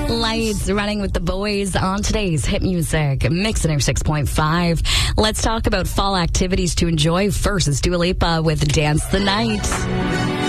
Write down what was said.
Lights running with the boys on today's hit music. Mix Center 6.5. Let's talk about fall activities to enjoy. First is Dua Lipa with Dance the Night.